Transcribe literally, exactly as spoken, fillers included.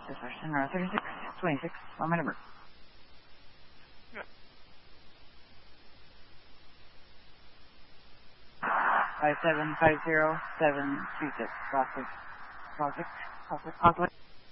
Dispatch ten thirty-six twenty-six on my number. Five seven five zero seven two six. Last six. Last six. Last six. Last six.